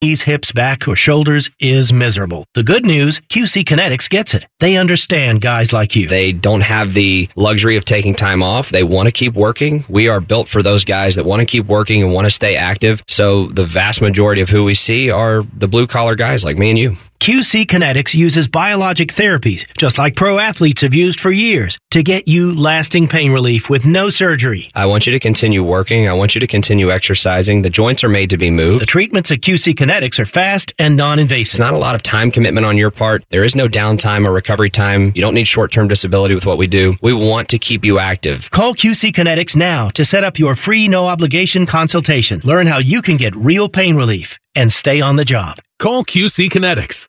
knees, hips, back, or shoulders is miserable. The good news, QC Kinetics gets it. They understand guys like you. They don't have the luxury of taking time off. They want to keep working. We are built for those guys that want to keep working and want to stay active. So the vast majority of who we see are the blue-collar guys like me and you. QC Kinetics uses biologic therapies, just like pro athletes have used for years, to get you lasting pain relief with no surgery. I want you to continue working. I want you to continue exercising. The joints are made to be moved. The treatments at QC Kinetics are fast and non-invasive. It's not a lot of time commitment on your part. There is no downtime or recovery time. You don't need short-term disability with what we do. We want to keep you active. Call QC Kinetics now to set up your free no-obligation consultation. Learn how you can get real pain relief and stay on the job. Call QC Kinetics,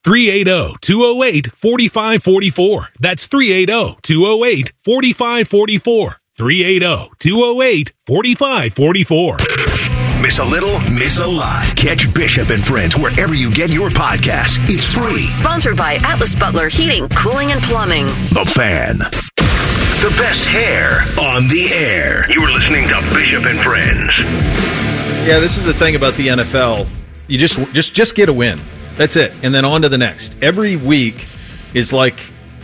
380-208-4544. That's 380-208-4544. 380-208-4544. Miss a little, miss a lot. Catch Bishop and Friends wherever you get your podcasts. It's free. Sponsored by Atlas Butler Heating, Cooling, and Plumbing. The Fan. The best hair on the air. You are listening to Bishop and Friends. Yeah, this is the thing about the NFL. You just get a win. That's it. And then on to the next. Every week is like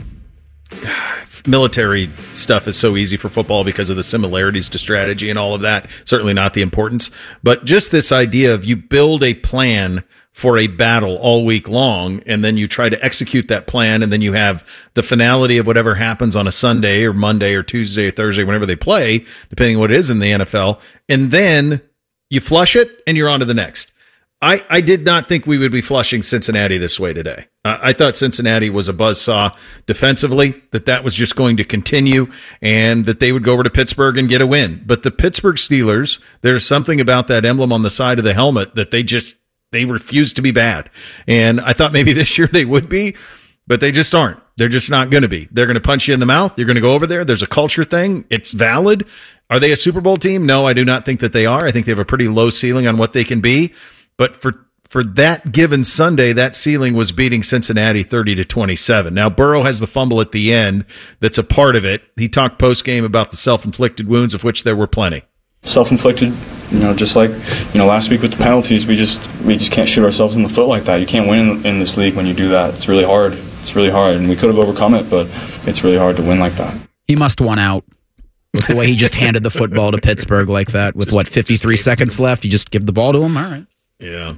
military stuff is so easy for football because of the similarities to strategy and all of that. Certainly not the importance. But just this idea of you build a plan for a battle all week long, and then you try to execute that plan, and then you have the finality of whatever happens on a Sunday or Monday or Tuesday or Thursday, whenever they play, depending on what it is in the NFL. And then you flush it, and you're on to the next. I did not think we would be flushing Cincinnati this way today. I thought Cincinnati was a buzzsaw defensively, that was just going to continue, and that they would go over to Pittsburgh and get a win. But the Pittsburgh Steelers, there's something about that emblem on the side of the helmet that they refuse to be bad. And I thought maybe this year they would be, but they just aren't. They're just not going to be. They're going to punch you in the mouth. You're going to go over there. There's a culture thing. It's valid. Are they a Super Bowl team? No, I do not think that they are. I think they have a pretty low ceiling on what they can be. But for that given Sunday, that ceiling was beating Cincinnati 30-27. Now, Burrow has the fumble at the end that's a part of it. He talked post-game about the self-inflicted wounds, of which there were plenty. Self-inflicted, just like, last week with the penalties, we just can't shoot ourselves in the foot like that. You can't win in this league when you do that. It's really hard. And we could have overcome it, but it's really hard to win like that. He must want out. With the way he just handed the football to Pittsburgh like that with, 53 seconds left? You just give the ball to him? All right. Yeah.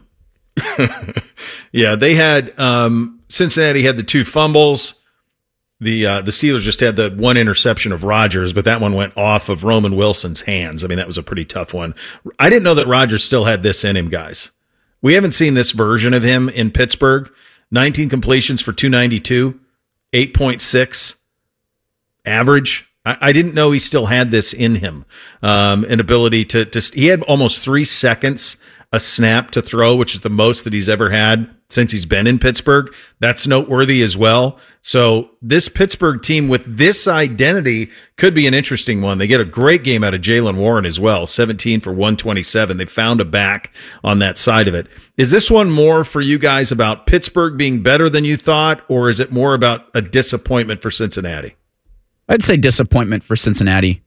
Yeah, they had Cincinnati had the two fumbles. The Steelers just had the one interception of Rodgers, but that one went off of Roman Wilson's hands. I mean, that was a pretty tough one. I didn't know that Rodgers still had this in him, guys. We haven't seen this version of him in Pittsburgh. 19 completions for 292, 8.6 average. I didn't know he still had this in him. An ability to he had almost 3 seconds a snap to throw, which is the most that he's ever had since he's been in Pittsburgh. That's noteworthy as well. So this Pittsburgh team with this identity could be an interesting one. They get a great game out of Jaylen Warren as well, 17 for 127. They found a back on that side of it. Is this one more for you guys about Pittsburgh being better than you thought, or is it more about a disappointment for Cincinnati? I'd say disappointment for Cincinnati.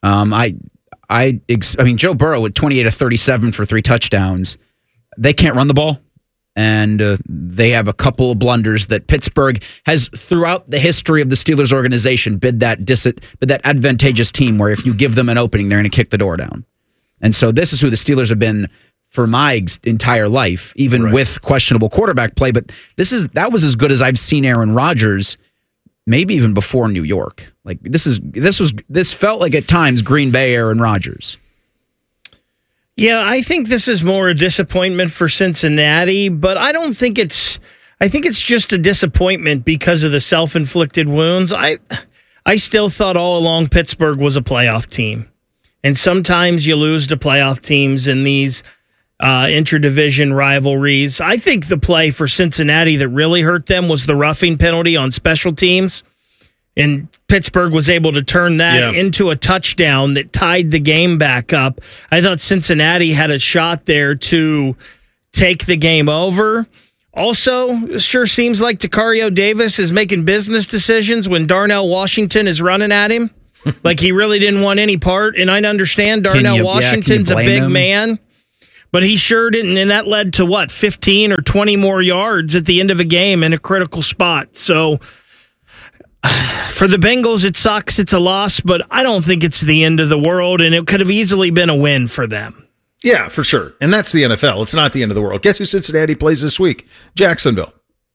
I mean, Joe Burrow at 28 of 37 for 3 touchdowns. They can't run the ball, and they have a couple of blunders that Pittsburgh has throughout the history of the Steelers organization bid that advantageous team where if you give them an opening, they're going to kick the door down. And so this is who the Steelers have been for my entire life, even with questionable quarterback play. But that was as good as I've seen Aaron Rodgers. Maybe even before New York. Like this felt like at times Green Bay Aaron Rodgers. Yeah, I think this is more a disappointment for Cincinnati, but I think it's just a disappointment because of the self-inflicted wounds. I still thought all along Pittsburgh was a playoff team. And sometimes you lose to playoff teams in these interdivision rivalries. I think the play for Cincinnati that really hurt them was the roughing penalty on special teams, and Pittsburgh was able to turn that into a touchdown that tied the game back up. I thought Cincinnati had a shot there to take the game over. Also, it sure seems like Tacario Davis is making business decisions when Darnell Washington is running at him. Like he really didn't want any part, and I understand Darnell Washington's a big man. but he sure didn't, and that led to 15 or 20 more yards at the end of a game in a critical spot. So for the Bengals, it sucks. It's a loss, but I don't think it's the end of the world, and it could have easily been a win for them. Yeah, for sure. And that's the NFL. It's not the end of the world. Guess who Cincinnati plays this week? Jacksonville.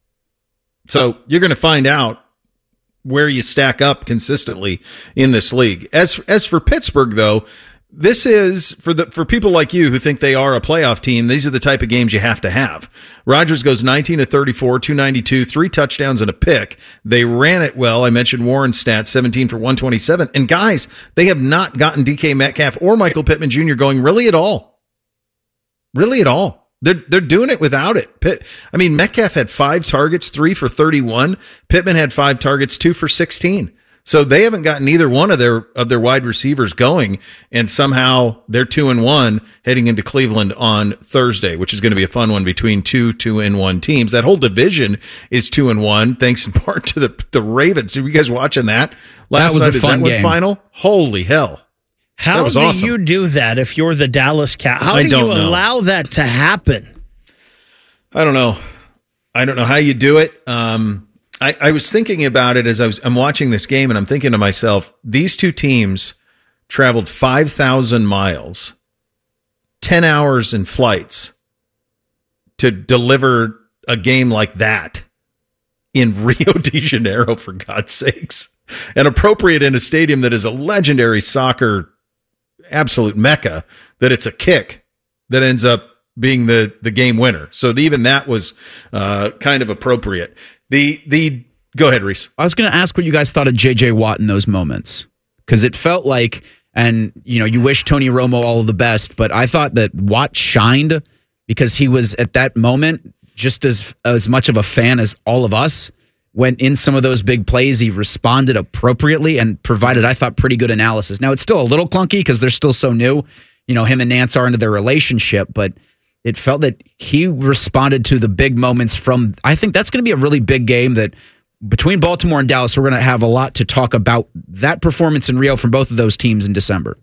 So you're going to find out where you stack up consistently in this league. As for Pittsburgh, though, this is for people like you who think they are a playoff team. These are the type of games you have to have. Rodgers goes 19 of 34, 292, 3 touchdowns and a pick. They ran it well. I mentioned Warren's stats, 17 for 127. And guys, they have not gotten DK Metcalf or Michael Pittman Jr. going really at all. Really at all. They're doing it without it. Metcalf had 5 targets, 3 for 31. Pittman had 5 targets, 2 for 16. So they haven't gotten either one of their wide receivers going, and somehow they're 2-1 heading into Cleveland on Thursday, which is going to be a fun one between 2-1 teams. That whole division is 2-1, thanks in part to the Ravens. Are you guys watching that? That was a fun game. Final? Holy hell! How do awesome. You do that if you're the Dallas Cowboys? How do you allow that to happen? I don't know. I don't know how you do it. I was thinking about it as I'm watching this game, and I'm thinking to myself, these two teams traveled 5,000 miles, 10 hours in flights to deliver a game like that in Rio de Janeiro, for God's sakes, and appropriate in a stadium that is a legendary soccer absolute mecca, that it's a kick that ends up being the game winner. So even that was kind of appropriate. Go ahead, Reese. I was going to ask what you guys thought of J.J. Watt in those moments, because it felt like, and you wish Tony Romo all of the best, but I thought that Watt shined because he was at that moment just as much of a fan as all of us. When in some of those big plays, he responded appropriately and provided, I thought, pretty good analysis. Now, it's still a little clunky because they're still so new. Him and Nance are into their relationship, but it felt that he responded to the big moments from, I think that's going to be a really big game that between Baltimore and Dallas, we're going to have a lot to talk about that performance in Rio from both of those teams in December.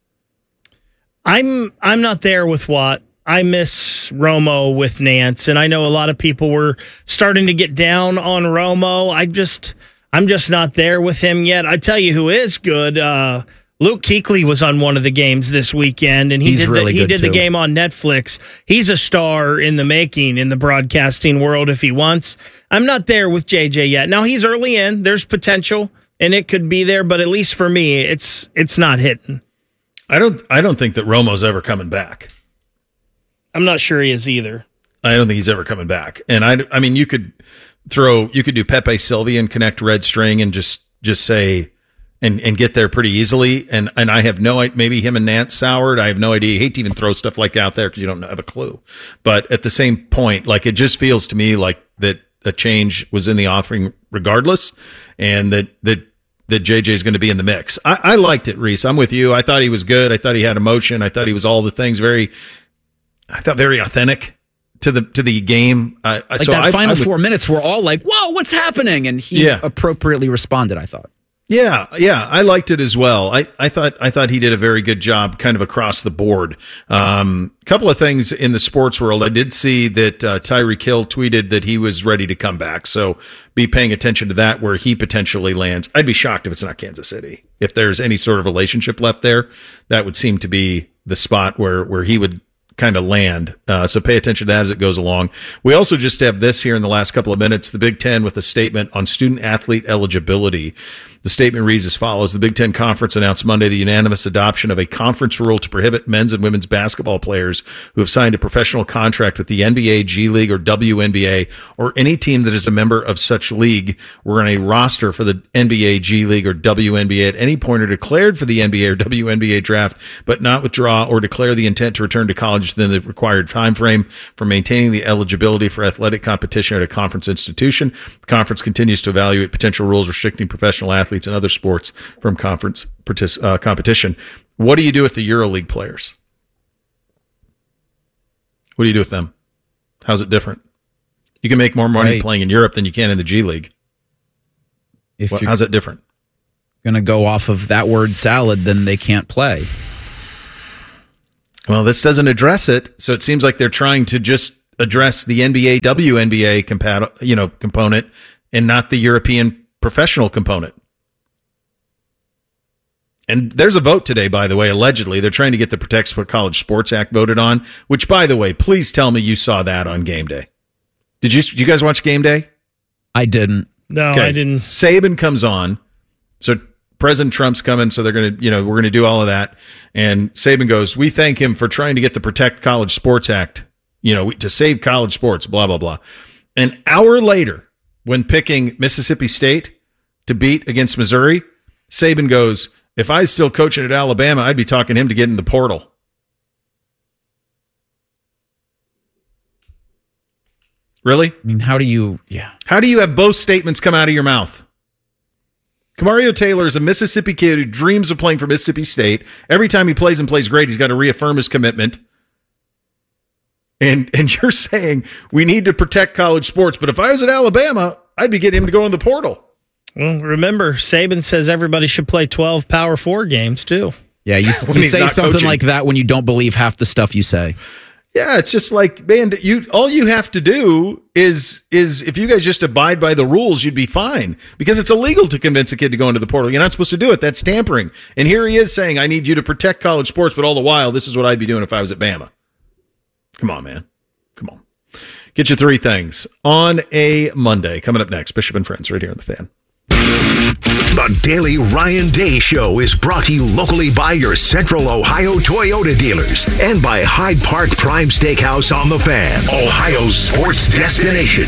I'm not there with Watt. I miss Romo with Nance, and I know a lot of people were starting to get down on Romo. I'm just not there with him yet. I tell you who is good. Luke Kuechly was on one of the games this weekend, and he did the game on Netflix. He's a star in the making in the broadcasting world if he wants. I'm not there with JJ yet. Now, he's early in. There's potential, and it could be there, but at least for me, it's not hitting. I don't think that Romo's ever coming back. I'm not sure he is either. I don't think he's ever coming back. And I mean, you could do Pepe Sylvia and connect red string and just say, and get there pretty easily. And I have no idea, maybe him and Nance soured. I have no idea. I hate to even throw stuff like that out there because you don't have a clue. But at the same point, like, it just feels to me like that a change was in the offering regardless, and that JJ is going to be in the mix. I liked it, Reese. I'm with you. I thought he was good. I thought he had emotion. I thought he was all the things very authentic to the game. That final 4 minutes were all like, whoa, what's happening? And he appropriately responded, I thought. Yeah, I liked it as well. I thought he did a very good job kind of across the board. Couple of things in the sports world. I did see that Tyreek Hill tweeted that he was ready to come back. So be paying attention to that, where he potentially lands. I'd be shocked if it's not Kansas City. If there's any sort of relationship left there, that would seem to be the spot where he would kind of land. So pay attention to that as it goes along. We also just have this here in the last couple of minutes, the Big Ten with a statement on student athlete eligibility. The statement reads as follows. The Big Ten Conference announced Monday the unanimous adoption of a conference rule to prohibit men's and women's basketball players who have signed a professional contract with the NBA, G League, or WNBA, or any team that is a member of such league, were on a roster for the NBA, G League, or WNBA at any point, or declared for the NBA or WNBA draft, but not withdraw or declare the intent to return to college within the required time frame for maintaining the eligibility for athletic competition at a conference institution. The conference continues to evaluate potential rules restricting professional athletes and other sports from conference competition. What do you do with the EuroLeague players? What do you do with them? How's it different? You can make more money playing in Europe than you can in the G League. How's it different? Going to go off of that word salad, then they can't play. Well, this doesn't address it, so it seems like they're trying to just address the NBA WNBA component and not the European professional component. And there's a vote today, by the way, allegedly. They're trying to get the Protect College Sports Act voted on, which, by the way, please tell me you saw that on game day. Did you guys watch game day? I didn't. No, Okay. I didn't. Saban comes on. So President Trump's coming, so they're going to, we're going to do all of that. And Saban goes, we thank him for trying to get the Protect College Sports Act, to save college sports, blah, blah, blah. An hour later, when picking Mississippi State to beat against Missouri, Saban goes, if I was still coaching at Alabama, I'd be talking him to get in the portal. Really? I mean, how do you have both statements come out of your mouth? Kamario Taylor is a Mississippi kid who dreams of playing for Mississippi State. Every time he plays and plays great, he's got to reaffirm his commitment. And you're saying we need to protect college sports, but if I was at Alabama, I'd be getting him to go in the portal. Well, remember, Saban says everybody should play 12 Power 4 games, too. Yeah, you say something coaching. like that when you don't believe half the stuff you say. Yeah, it's just like, man, all you have to do is if you guys just abide by the rules, you'd be fine, because it's illegal to convince a kid to go into the portal. You're not supposed to do it. That's tampering. And here he is saying, I need you to protect college sports, but all the while, this is what I'd be doing if I was at Bama. Come on, man. Come on. Get your three things on a Monday. Coming up next, Bishop and Friends right here on The Fan. The Daily Ryan Day Show is brought to you locally by your Central Ohio Toyota dealers and by Hyde Park Prime Steakhouse on The Fan, Ohio's sports destination.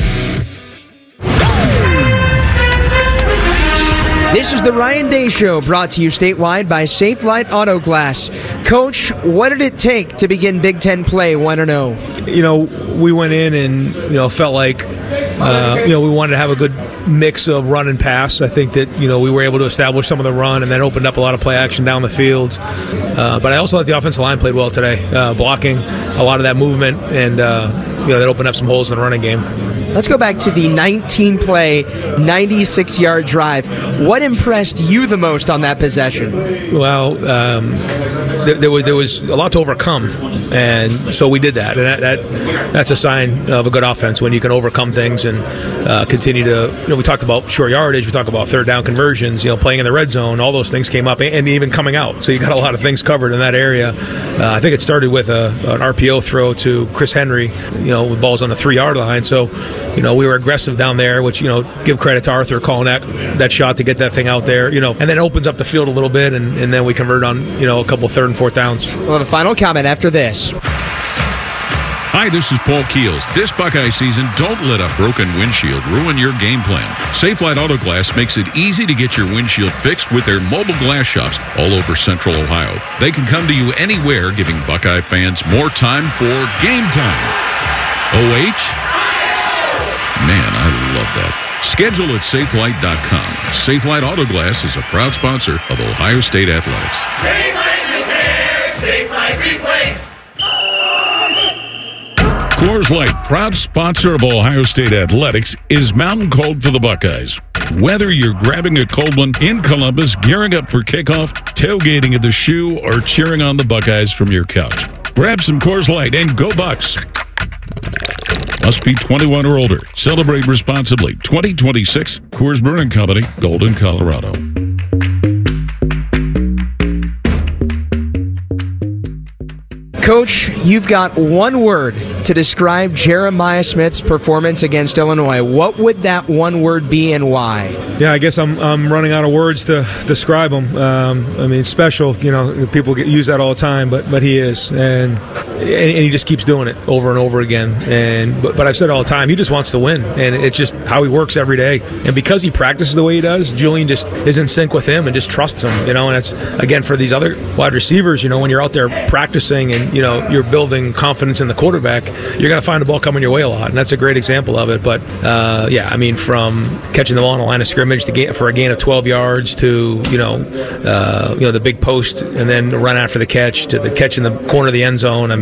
This is the Ryan Day Show, brought to you statewide by Safe Light Auto Glass. Coach, what did it take to begin Big Ten play 1-0? We went in and, felt like, we wanted to have a good mix of run and pass. I think that, we were able to establish some of the run and then opened up a lot of play action down the field. But I also thought the offensive line played well today, blocking a lot of that movement, and, that opened up some holes in the running game. Let's go back to the 19-play, 96-yard drive. What impressed you the most on that possession? Well, there was a lot to overcome, and so we did that. And that's a sign of a good offense, when you can overcome things and continue to. We talked about short yardage, we talked about third down conversions, playing in the red zone. All those things came up, and even coming out. So you got a lot of things covered in that area. I think it started with an RPO throw to Chris Henry, with balls on the 3-yard line. So. We were aggressive down there, which, give credit to Arthur calling that shot to get that thing out there, and then it opens up the field a little bit, and then we convert on, a couple third and fourth downs. We'll have a final comment after this. Hi, this is Paul Keels. This Buckeye season, don't let a broken windshield ruin your game plan. Safe Light Auto Glass makes it easy to get your windshield fixed with their mobile glass shops all over Central Ohio. They can come to you anywhere, giving Buckeye fans more time for game time. OH? Man, I love that. Schedule at SafeLight.com. SafeLight Auto Glass is a proud sponsor of Ohio State Athletics. Safe Light Repair, Safe Light Replace. Coors Light, proud sponsor of Ohio State Athletics, is Mountain Cold for the Buckeyes. Whether you're grabbing a cold one in Columbus, gearing up for kickoff, tailgating at the Shoe, or cheering on the Buckeyes from your couch, grab some Coors Light and go Bucks. Must be 21 or older. Celebrate responsibly. 2026 Coors Brewing Company, Golden, Colorado. Coach, you've got one word to describe Jeremiah Smith's performance against Illinois. What would that one word be, and why? Yeah, I guess I'm running out of words to describe him. Special. People use that all the time, but he is, and he just keeps doing it over and over again. But I've said it all the time, he just wants to win, and it's just how he works every day. And because he practices the way he does, Julian just is in sync with him and just trusts him. And it's, again, for these other wide receivers. When you're out there practicing and you're building confidence in the quarterback, you're going to find the ball coming your way a lot, and that's a great example of it. But from catching the ball on the line of scrimmage for a gain of 12 yards to the big post and then run after the catch to the catch in the corner of the end zone.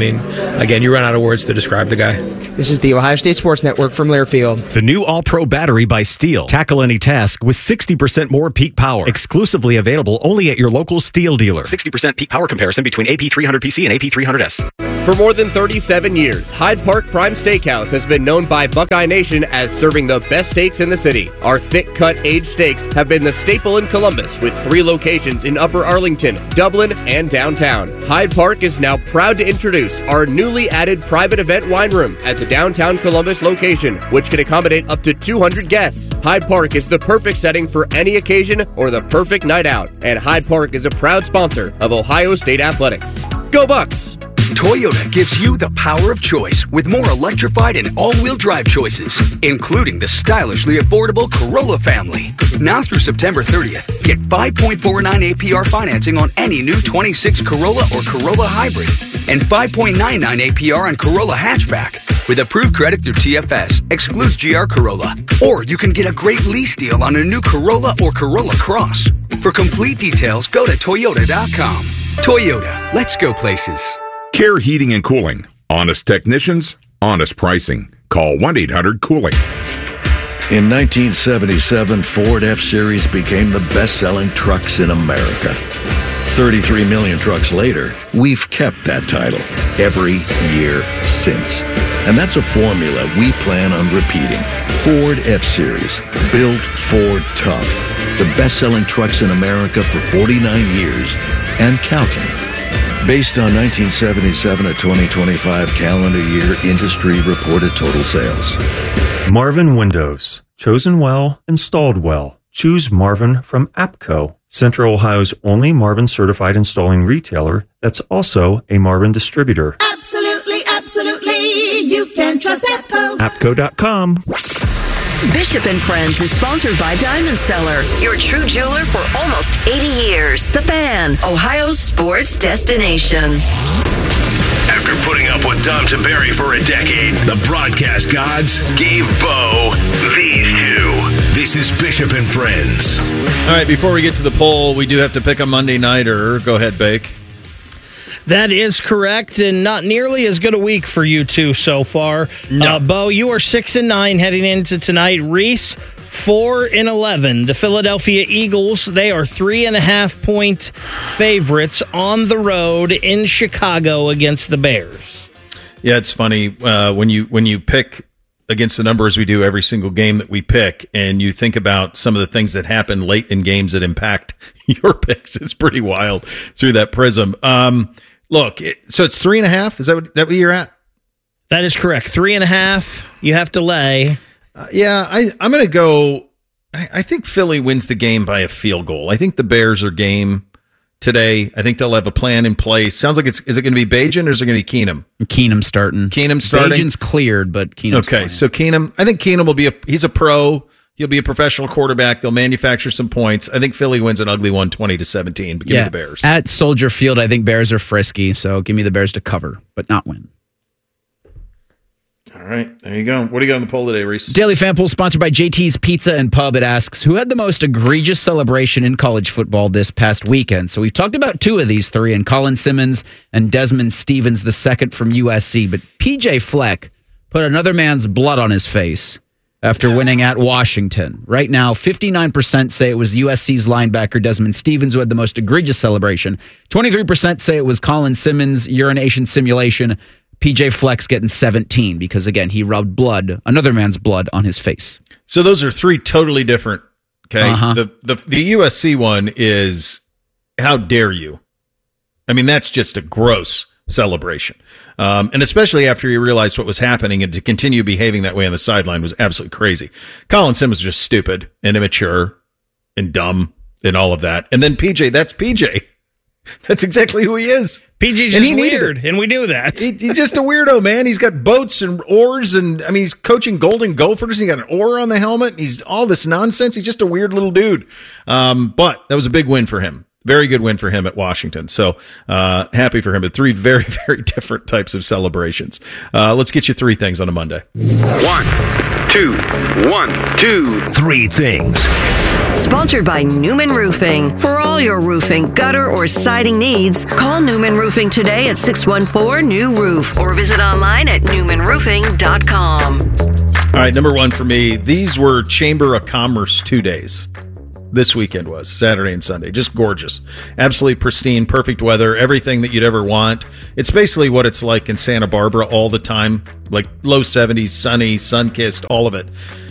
mean, again, you run out of words to describe the guy. This is the Ohio State Sports Network from Learfield. The new All-Pro battery by Steel. Tackle any task with 60% more peak power. Exclusively available only at your local Steel dealer. 60% peak power comparison between AP300PC and AP300S. For more than 37 years, Hyde Park Prime Steakhouse has been known by Buckeye Nation as serving the best steaks in the city. Our thick-cut aged steaks have been the staple in Columbus, with 3 locations in Upper Arlington, Dublin, and downtown. Hyde Park is now proud to introduce our newly added private event wine room at the downtown Columbus location, which can accommodate up to 200 guests. Hyde Park is the perfect setting for any occasion or the perfect night out, and Hyde Park is a proud sponsor of Ohio State Athletics. Go Bucks! Toyota gives you the power of choice with more electrified and all-wheel drive choices, including the stylishly affordable Corolla family. Now through September 30th, get 5.49 APR financing on any new 26 Corolla or Corolla Hybrid and 5.99 APR on Corolla Hatchback. With approved credit through TFS, excludes GR Corolla. Or you can get a great lease deal on a new Corolla or Corolla Cross. For complete details, go to Toyota.com. Toyota, let's go places. Care Heating and Cooling. Honest technicians, honest pricing. Call 1-800-COOLING. In 1977, Ford F-Series became the best-selling trucks in America. 33 million trucks later, we've kept that title every year since. And that's a formula we plan on repeating. Ford F-Series, built Ford tough. The best-selling trucks in America for 49 years and counting. Based on 1977 to 2025 calendar year industry reported total sales. Marvin Windows. Chosen well, installed well. Choose Marvin from APCO, Central Ohio's only Marvin certified installing retailer that's also a Marvin distributor. Absolutely, absolutely. You can trust APCO. APCO.com. Bishop and Friends is sponsored by Diamond Seller, your true jeweler for almost 80 years. The Fan, Ohio's sports destination. After putting up with Dom Tiberi for a decade, the broadcast gods gave Bo these two. This is Bishop and Friends. All right, before we get to the poll, we do have to pick a Monday nighter. Go ahead, Bake. That is correct, and not nearly as good a week for you two so far. No. Bo, you are 6-9 heading into tonight. Reese, 4-11. The Philadelphia Eagles, they are 3.5-point favorites on the road in Chicago against the Bears. Yeah, it's funny when you pick against the numbers we do every single game that we pick, and you think about some of the things that happen late in games that impact your picks. It's pretty wild through that prism. Look, so it's 3.5. Is that what you're at? That is correct. 3.5. You have to lay. Yeah, I'm going to go. I think Philly wins the game by a field goal. I think the Bears are game today. I think they'll have a plan in place. Sounds like is it going to be Bajan or is it going to be Keenum? Keenum starting. Bajan's cleared, but Keenum's okay. playing. So Keenum, I think Keenum will be he's a pro. He'll be a professional quarterback. They'll manufacture some points. I think Philly wins an ugly one, 20-17. But give me the Bears. At Soldier Field, I think Bears are frisky, so give me the Bears to cover, but not win. All right, there you go. What do you got on the poll today, Reese? Daily Fan Poll sponsored by JT's Pizza and Pub. It asks, who had the most egregious celebration in college football this past weekend? So we've talked about two of these three, and Colin Simmons and Desmond Stevens, the second from USC. But PJ Fleck put another man's blood on his face after winning at Washington. Right now, 59% say it was USC's linebacker Desmond Stevens who had the most egregious celebration. 23% say it was Colin Simmons' urination simulation. PJ Fleck's getting 17 because, again, he rubbed another man's blood on his face. So those are three totally different. Okay. Uh-huh. The USC one is, how dare you? I mean, that's just a gross celebration. And especially after he realized what was happening, and to continue behaving that way on the sideline was absolutely crazy. Colin Simmons was just stupid and immature and dumb and all of that. And then PJ, that's PJ. That's exactly who he is. PJ's just weird, and we knew that. He's just a weirdo, man. He's got boats and oars, and I mean, he's coaching Golden Gophers. He got an oar on the helmet. He's all this nonsense. He's just a weird little dude. But that was a big win for him. Very good win for him at Washington. So happy for him. But 3 very, very different types of celebrations. Let's get you 3 things on a Monday. 1, 2, 1, 2, 3 things. Sponsored by Newman Roofing. For all your roofing, gutter, or siding needs, call Newman Roofing today at 614-NEW-ROOF or visit online at newmanroofing.com. All right, number 1 for me. These were Chamber of Commerce 2 days. This weekend was Saturday and Sunday. Just gorgeous. Absolutely pristine, perfect weather, everything that you'd ever want. It's basically what it's like in Santa Barbara all the time, like low 70s, sunny, sun-kissed, all of it.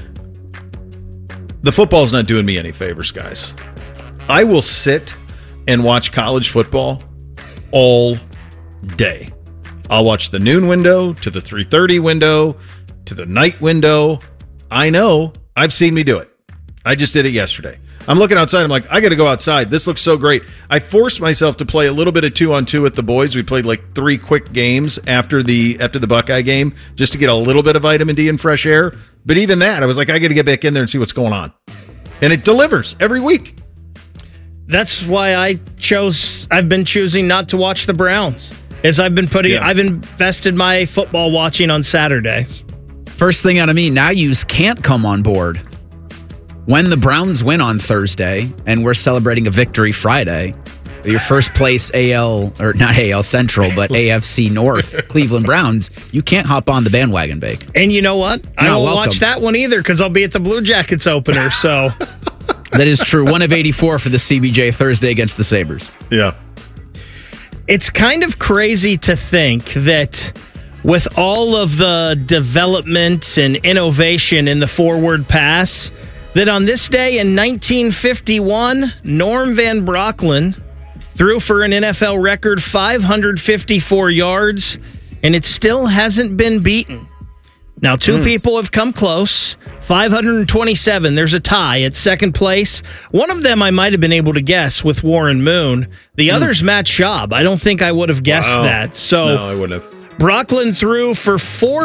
The football's not doing me any favors, guys. I will sit and watch college football all day. I'll watch the noon window to the 3:30 window to the night window. I know. I've seen me do it. I just did it yesterday. I'm looking outside. I'm like, I got to go outside. This looks so great. I forced myself to play a little bit of 2-on-2 with the boys. We played like 3 quick games after the Buckeye game just to get a little bit of vitamin D and fresh air. But even that, I was like, I got to get back in there and see what's going on. And it delivers every week. That's why I've been choosing not to watch the Browns. I've invested my football watching on Saturdays. First thing out of me, now you can't come on board. When the Browns win on Thursday and we're celebrating a victory Friday, your first place not AL Central, but AFC North Cleveland Browns, you can't hop on the bandwagon, Bake. And you know what? I won't watch that one either because I'll be at the Blue Jackets opener. So that is true. 1 of 84 for the CBJ Thursday against the Sabres. Yeah. It's kind of crazy to think that with all of the development and innovation in the forward pass, that on this day in 1951, Norm Van Brocklin threw for an NFL record 554 yards, and it still hasn't been beaten. Now, 2 people have come close. 527. There's a tie at second place. One of them I might have been able to guess with Warren Moon. The other's Matt Schaub. I don't think I would have guessed that. So no, I wouldn't have. Brocklin threw for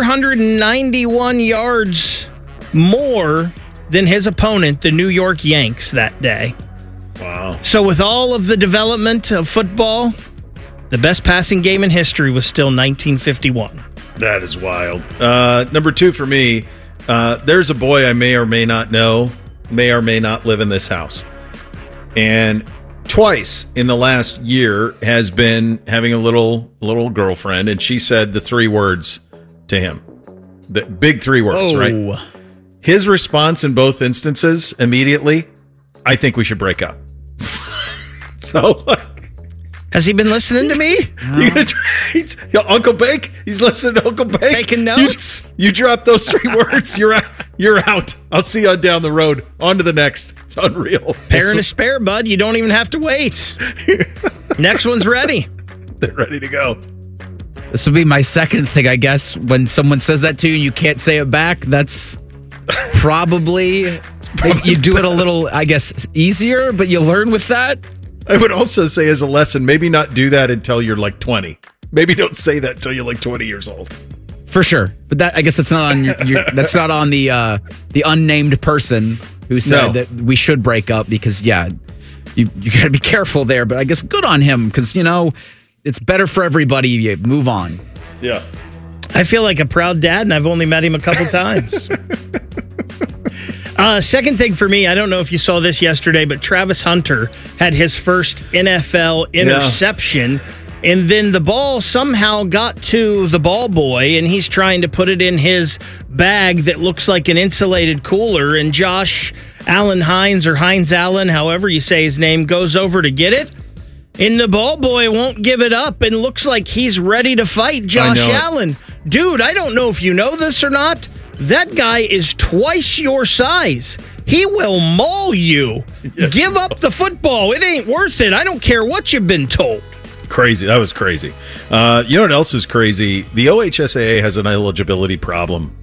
491 yards more than his opponent, the New York Yanks, that day. Wow. So with all of the development of football, the best passing game in history was still 1951. That is wild. Number 2 for me, there's a boy I may or may not know, may or may not live in this house. And twice in the last year has been having a little girlfriend, and she said the 3 words to him. The big 3 words, right? His response in both instances immediately, I think we should break up. So, has he been listening to me? You gonna try, Uncle Bake? He's listening to Uncle Bake. Taking notes? You drop those 3 words, you're out. You're out. I'll see you on down the road. On to the next. It's unreal. Pair and a spare, bud. You don't even have to wait. Next one's ready. They're ready to go. This will be my second thing, I guess. When someone says that to you and you can't say it back, that's probably you do it a little, I guess, easier, but you learn with that. I would also say as a lesson, maybe not do that until you're like 20. Maybe don't say that until you're like 20 years old. For sure. But that, I guess that's not on that's not on the unnamed person who said that we should break up because, yeah, you got to be careful there. But I guess good on him because, it's better for everybody. You move on. Yeah. I feel like a proud dad, and I've only met him a couple times. Second thing for me, I don't know if you saw this yesterday, but Travis Hunter had his first NFL interception, and then the ball somehow got to the ball boy, and he's trying to put it in his bag that looks like an insulated cooler, and Josh Allen Hines, or Hines Allen, however you say his name, goes over to get it. And the ball boy won't give it up and looks like he's ready to fight Josh Allen. Dude, I don't know if you know this or not. That guy is twice your size. He will maul you. Yes. Give up the football. It ain't worth it. I don't care what you've been told. Crazy. That was crazy. You know what else is crazy? The OHSAA has an eligibility problem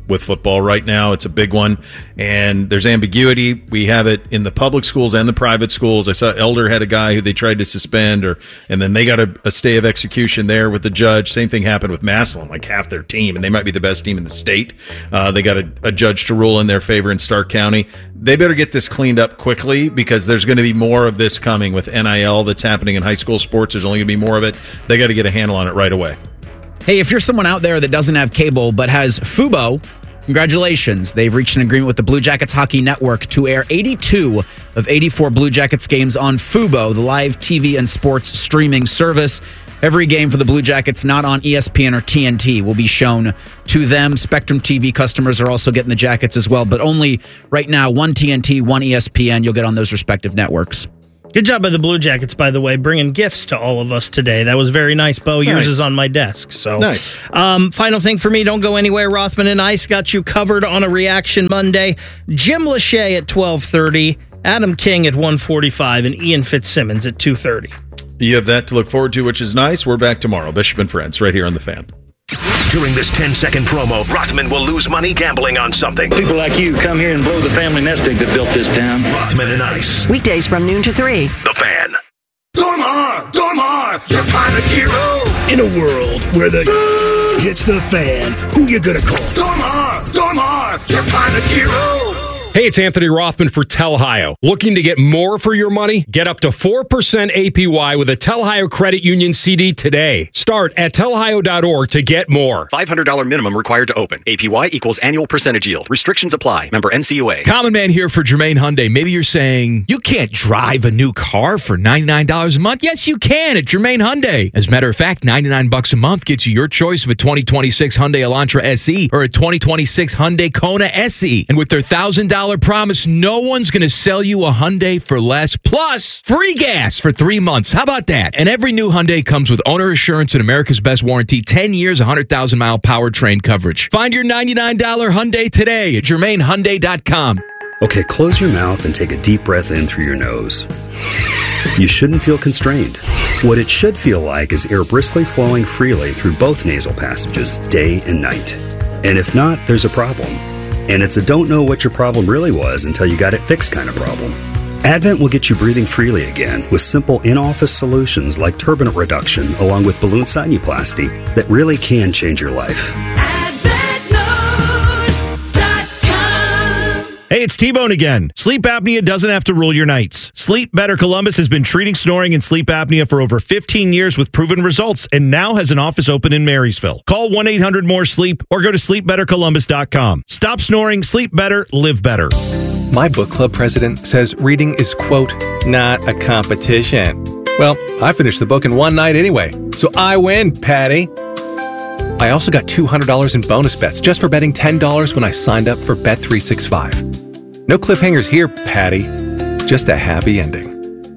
with football right now. It's a big one, and there's ambiguity. We have it in the public schools and the private schools. I saw Elder had a guy who they tried to suspend, and then they got a stay of execution there with the judge. Same thing happened with Massillon, like half their team, and they might be the best team in the state. They got a judge to rule in their favor in Stark County. They better get this cleaned up quickly, because there's going to be more of this coming with NIL that's happening in high school sports. There's only going to be more of it. They got to get a handle on it right away. Hey, if you're someone out there that doesn't have cable but has Fubo, congratulations. They've reached an agreement with the Blue Jackets Hockey Network to air 82 of 84 Blue Jackets games on Fubo, the live TV and sports streaming service. Every game for the Blue Jackets not on ESPN or TNT will be shown to them. Spectrum TV customers are also getting the Jackets as well, but only right now, one TNT, one ESPN. You'll get on those respective networks. Good job by the Blue Jackets, by the way, bringing gifts to all of us today. That was very nice, Bo. Nice. Yours is on my desk. So nice. Final thing for me, don't go anywhere. Rothman and Ice got you covered on a Reaction Monday. Jim Lachey at 12:30, Adam King at 1:45, and Ian Fitzsimmons at 2:30. You have that to look forward to, which is nice. We're back tomorrow. Bishop and Friends, right here on The Fan. During this 10-second promo, Rothman will lose money gambling on something. People like you come here and blow the family nest egg that built this town. Rothman and Ice. Weekdays from noon to 3. The Fan. Dormar, you're kind of hero. In a world where the hits the fan, who you gonna call? Dormar, you're kind of hero. Hey, it's Anthony Rothman for Telhio. Looking to get more for your money? Get up to 4% APY with a Telhio Credit Union CD today. Start at telhio.org to get more. $500 minimum required to open. APY equals annual percentage yield. Restrictions apply. Member NCUA. Common Man here for Jermaine Hyundai. Maybe you're saying, you can't drive a new car for $99 a month. Yes, you can at Jermaine Hyundai. As a matter of fact, $99 a month gets you your choice of a 2026 Hyundai Elantra SE or a 2026 Hyundai Kona SE. And with their $1,000 promise, no one's going to sell you a Hyundai for less, plus free gas for 3 months. How about that? And every new Hyundai comes with owner assurance and America's Best warranty, 10 years, 100,000-mile powertrain coverage. Find your $99 Hyundai today at GermainHyundai.com. Okay, close your mouth and take a deep breath in through your nose. You shouldn't feel constrained. What it should feel like is air briskly flowing freely through both nasal passages, day and night. And if not, there's a problem. And it's a don't know what your problem really was until you got it fixed kind of problem. Advent will get you breathing freely again with simple in-office solutions like turbinate reduction along with balloon sinuplasty that really can change your life. Hey, it's T-Bone again. Sleep apnea doesn't have to rule your nights. Sleep Better Columbus has been treating snoring and sleep apnea for over 15 years with proven results and now has an office open in Marysville. Call 1-800-MORE-SLEEP or go to sleepbettercolumbus.com. Stop snoring, sleep better, live better. My book club president says reading is, quote, not a competition. Well, I finished the book in one night anyway, so I win, Patty. I also got $200 in bonus bets just for betting $10 when I signed up for Bet365. No cliffhangers here, Patty. Just a happy ending.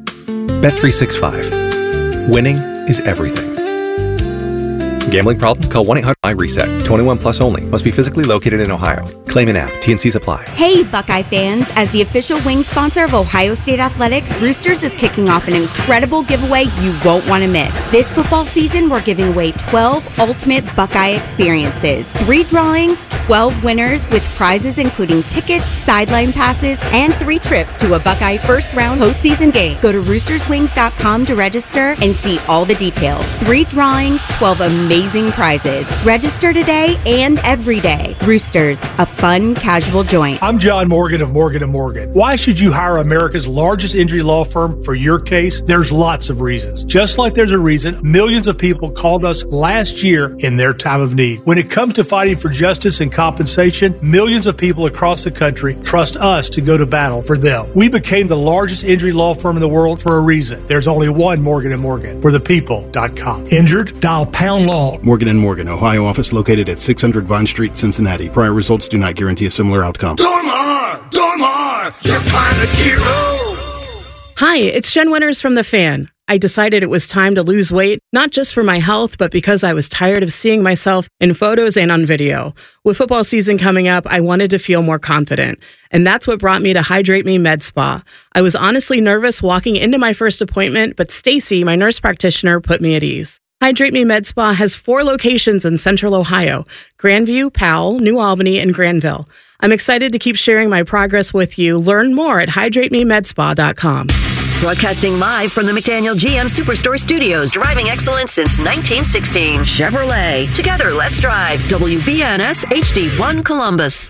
Bet365. Winning is everything. Gambling problem? Call 1-800-RESET. 21 plus only. Must be physically located in Ohio. Claim an app. T&Cs apply. Hey, Buckeye fans. As the official wing sponsor of Ohio State Athletics, Roosters is kicking off an incredible giveaway you won't want to miss. This football season, we're giving away 12 ultimate Buckeye experiences. 3 drawings, 12 winners with prizes including tickets, sideline passes, and 3 trips to a Buckeye first-round postseason game. Go to roosterswings.com to register and see all the details. 3 drawings, 12 amazing prizes. Register today and every day. Roosters, a fun, casual joint. I'm John Morgan of Morgan & Morgan. Why should you hire America's largest injury law firm for your case? There's lots of reasons. Just like there's a reason millions of people called us last year in their time of need. When it comes to fighting for justice and compensation, millions of people across the country trust us to go to battle for them. We became the largest injury law firm in the world for a reason. There's only one Morgan & Morgan. For the people.com. Injured? Dial pound law. Morgan & Morgan, Ohio office located at 600 Vine Street, Cincinnati. Prior results do not guarantee a similar outcome. Dormar, you're kind of hero. Hi, it's Jen Winters from The Fan. I decided it was time to lose weight, not just for my health, but because I was tired of seeing myself in photos and on video. With football season coming up, I wanted to feel more confident. And that's what brought me to Hydrate Me Med Spa. I was honestly nervous walking into my first appointment, but Stacy, my nurse practitioner, put me at ease. Hydrate Me Med Spa has 4 locations in Central Ohio: Grandview, Powell, New Albany, and Granville. I'm excited to keep sharing my progress with you. Learn more at hydratememedspa.com. Broadcasting live from the McDaniel GM Superstore Studios, driving excellence since 1916. Chevrolet. Together, let's drive. WBNS HD1 Columbus.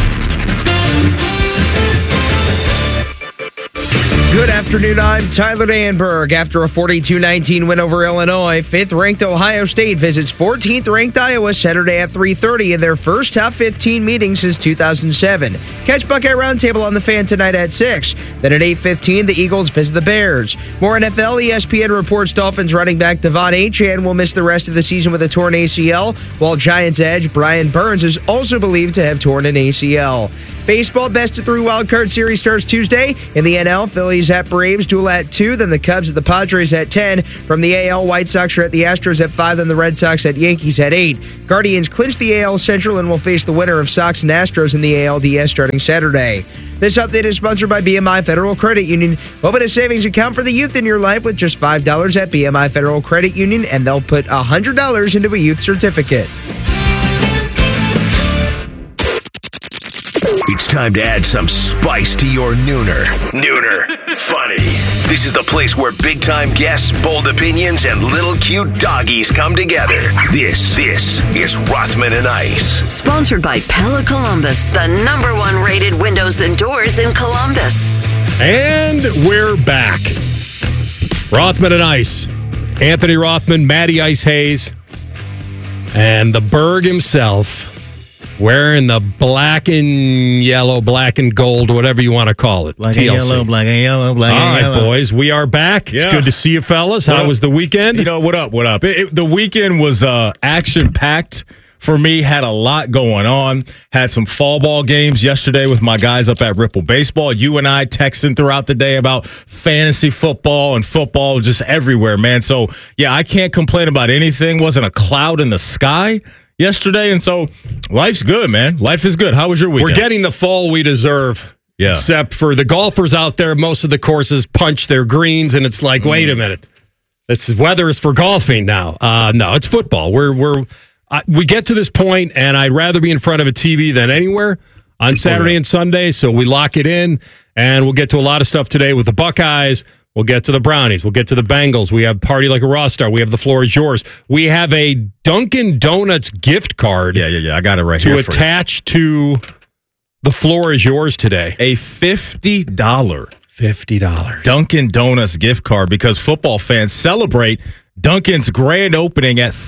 Good afternoon, I'm Tyler Danberg. After a 42-19 win over Illinois, 5th-ranked Ohio State visits 14th-ranked Iowa Saturday at 3:30 in their first top 15 meeting since 2007. Catch Buckeye Roundtable on the Fan tonight at 6. Then at 8:15, the Eagles visit the Bears. More NFL, ESPN reports Dolphins running back Devon Achane will miss the rest of the season with a torn ACL, while Giants edge Brian Burns is also believed to have torn an ACL. Baseball best-of-3 wildcard series starts Tuesday. In the NL, Phillies at Braves, duel at 2, then the Cubs at the Padres at 10. From the AL, White Sox are at the Astros at 5, then the Red Sox at Yankees at 8. Guardians clinch the AL Central and will face the winner of Sox and Astros in the ALDS starting Saturday. This update is sponsored by BMI Federal Credit Union. Open a savings account for the youth in your life with just $5 at BMI Federal Credit Union, and they'll put $100 into a youth certificate. It's time to add some spice to your nooner. Nooner Funny. This is the place where big-time guests, bold opinions, and little cute doggies come together. This is Rothman and Ice. Sponsored by Pella Columbus, the #1 rated windows and doors in Columbus. And we're back. Rothman and Ice. Anthony Rothman, Matty Ice Hayes, and the Berg himself, wearing the black and yellow, black and gold, whatever you want to call it. Black TLC. and yellow, black and yellow, black All and right, yellow. boys, we are back. Yeah. It's good to see you, fellas. How was the weekend? You know, what up? The weekend was action-packed for me. Had a lot going on. Had some fall ball games yesterday with my guys up at Ripple Baseball. You and I texting throughout the day about fantasy football and football just everywhere, man. So, yeah, I can't complain about anything. Wasn't a cloud in the sky yesterday, and so life's good, man. Life is good. How was your weekend? We're getting the fall we deserve. Yeah. Except for the golfers out there, most of the courses punch their greens, and it's like, wait a minute, this weather is for golfing now. No, it's football. We get to this point, and I'd rather be in front of a TV than anywhere on Saturday and Sunday. So we lock it in, and we'll get to a lot of stuff today with the Buckeyes. We'll get to the Brownies. We'll get to the Bengals. We have Party Like a Raw Star. We have The Floor Is Yours. We have a Dunkin' Donuts gift card. Yeah. I got it right here to attach to The Floor Is Yours today. A $50 Dunkin' Donuts gift card, because football fans celebrate Dunkin's grand opening at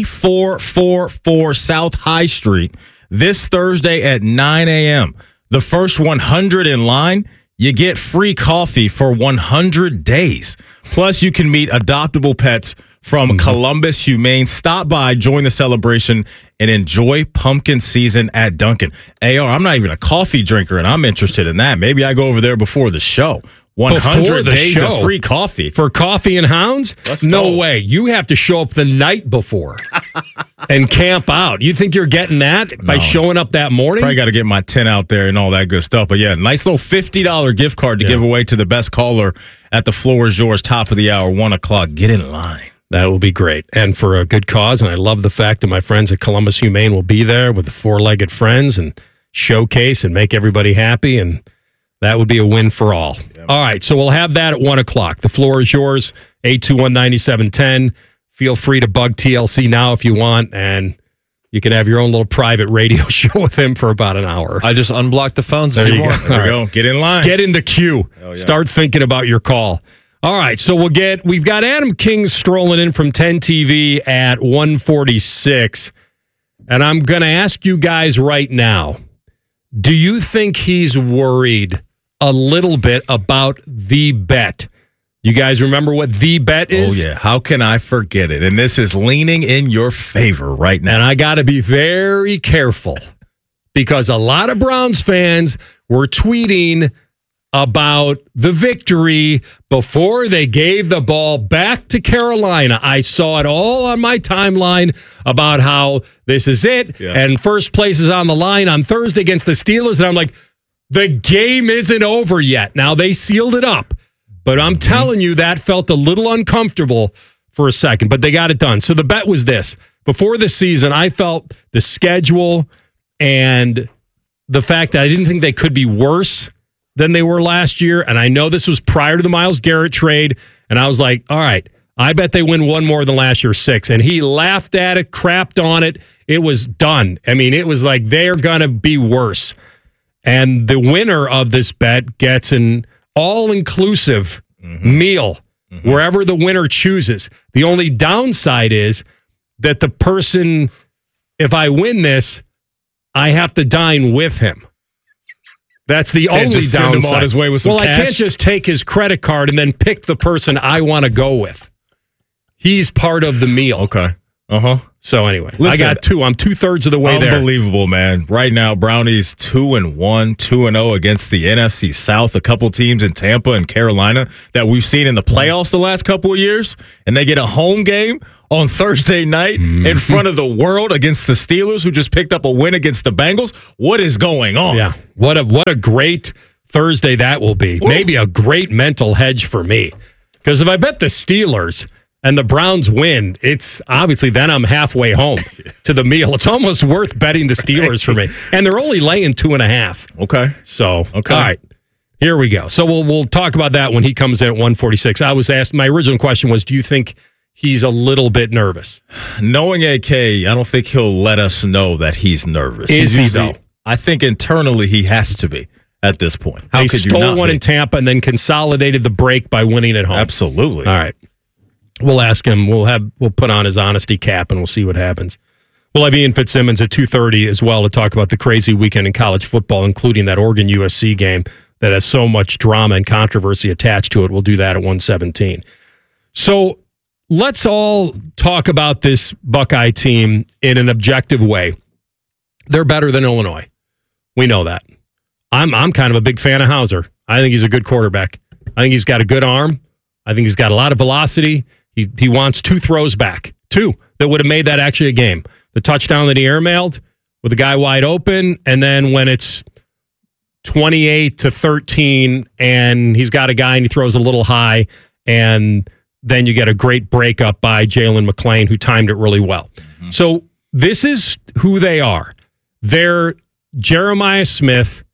3444 South High Street this Thursday at 9 a.m. The first 100 in line, you get free coffee for 100 days. Plus, you can meet adoptable pets from Columbus Humane. Stop by, join the celebration, and enjoy pumpkin season at Dunkin'. AR, I'm not even a coffee drinker, and I'm interested in that. Maybe I go over there before the show. 100 days of free coffee. For Coffee and Hounds? No way. You have to show up the night before and camp out. You think you're getting that by showing up that morning? Probably got to get my tent out there and all that good stuff. But yeah, nice little $50 gift card to give away to the best caller at The Floor Is Yours, top of the hour, 1 o'clock. Get in line. That will be great. And for a good cause. And I love the fact that my friends at Columbus Humane will be there with the four-legged friends and showcase and make everybody happy. And that would be a win for all. Yep. All right, so we'll have that at 1 o'clock. The Floor Is Yours, 821-9710. Feel free to bug TLC now if you want, and you can have your own little private radio show with him for about an hour. I just unblocked the phones. There you go. There we go. Get in line. Get in the queue. Yeah. Start thinking about your call. All right, so we've got Adam King strolling in from 10 TV at 1:46, and I'm going to ask you guys right now, do you think he's worried a little bit about the bet? You guys remember what the bet is? Oh, yeah. How can I forget it? And this is leaning in your favor right now. And I got to be very careful because a lot of Browns fans were tweeting about the victory before they gave the ball back to Carolina. I saw it all on my timeline about how this is it, and first place is on the line on Thursday against the Steelers, and I'm like, the game isn't over yet. Now, they sealed it up, but I'm telling you, that felt a little uncomfortable for a second, but they got it done. So the bet was this. Before the season, I felt the schedule and the fact that I didn't think they could be worse than they were last year. And I know this was prior to the Myles Garrett trade. And I was like, all right, I bet they win one more than last year, 6. And he laughed at it, crapped on it. It was done. I mean, it was like they're going to be worse. And the winner of this bet gets an all-inclusive meal wherever the winner chooses. The only downside is that the person, if I win this, I have to dine with him. That's the only just downside. send him on his way with some I cash? can't just take his credit card and then pick the person I want to go with. He's part of the meal. Okay. Uh-huh. So anyway, Listen, I got 2. I'm 2/3 of the way there. Unbelievable, man. Right now, Brownies 2-1, 2-0 against the NFC South. A couple teams in Tampa and Carolina that we've seen in the playoffs the last couple of years, and they get a home game on Thursday night in front of the world against the Steelers, who just picked up a win against the Bengals. What is going on? Yeah, what a great Thursday that will be. Ooh. Maybe a great mental hedge for me, because if I bet the Steelers and the Browns win, it's obviously then I'm halfway home to the meal. It's almost worth betting the Steelers for me. And they're only laying 2.5. Okay. So, all right, here we go. So we'll talk about that when he comes in at 146. I was asked, my original question was, do you think he's a little bit nervous? Knowing AK, I don't think he'll let us know that he's nervous. Is he, though? I think internally he has to be at this point. How they could stole you not one be? in Tampa and then consolidated the break by winning at home. Absolutely. All right. We'll ask him. We'll put on his honesty cap and we'll see what happens. We'll have Ian Fitzsimmons at 2:30 as well to talk about the crazy weekend in college football, including that Oregon USC game that has so much drama and controversy attached to it. We'll do that at 1:17. So let's all talk about this Buckeye team in an objective way. They're better than Illinois. We know that. I'm kind of a big fan of Hauser. I think he's a good quarterback. I think he's got a good arm. I think he's got a lot of velocity. He wants 2 throws back. 2 that would have made that actually a game. The touchdown that he airmailed with the guy wide open, and then when it's 28-13 and he's got a guy and he throws a little high, and then you get a great breakup by Jalen McClain, who timed it really well. So this is who they are. They're Jeremiah Smith.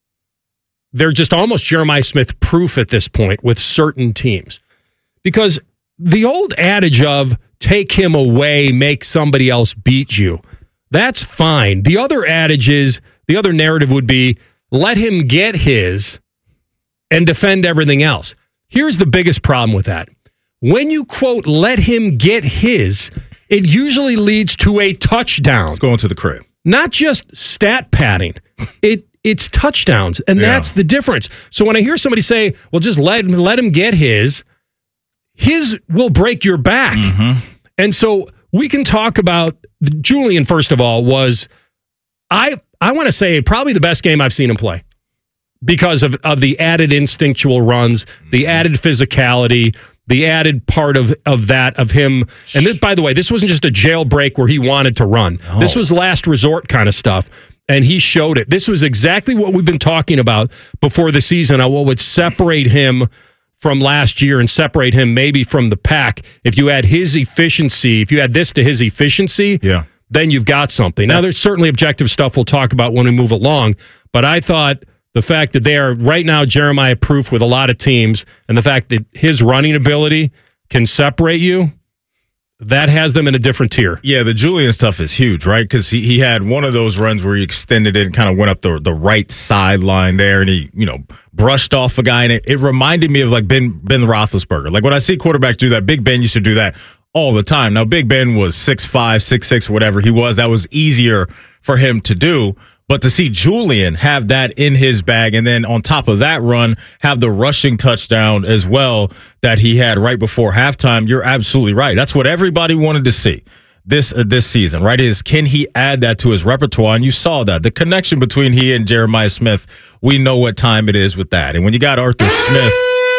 They're just almost Jeremiah Smith proof at this point with certain teams. Because the old adage of take him away, make somebody else beat you, that's fine. The other adage is, the other narrative would be, let him get his and defend everything else. Here's the biggest problem with that. When you quote, let him get his, it usually leads to a touchdown. Let's go into the crib. Not just stat padding. It's touchdowns, and that's the difference. So when I hear somebody say, well, just let him get his will break your back. And so we can talk about Julian, first of all, was, I want to say, probably the best game I've seen him play because of the added instinctual runs, the added physicality, the added part of him. And this, by the way, this wasn't just a jailbreak where he wanted to run. No. This was last resort kind of stuff. And he showed it. This was exactly what we've been talking about before the season, on what would separate him from last year and separate him maybe from the pack. If you add his efficiency, if you add this to his efficiency, then you've got something. Now, there's certainly objective stuff we'll talk about when we move along, but I thought the fact that they are right now Jeremiah proof with a lot of teams, and the fact that his running ability can separate you, that has them in a different tier. Yeah, the Julian stuff is huge, right? Because he had one of those runs where he extended it and kind of went up the right sideline there, and he brushed off a guy, and it reminded me of like Ben Roethlisberger. Like when I see quarterbacks do that, Big Ben used to do that all the time. Now, Big Ben was 6'5", 6'6", whatever he was. That was easier for him to do. But to see Julian have that in his bag, and then on top of that run, have the rushing touchdown as well that he had right before halftime, you're absolutely right. That's what everybody wanted to see this season, right? Is can he add that to his repertoire? And you saw that. The connection between he and Jeremiah Smith, we know what time it is with that. And when you got Arthur Smith,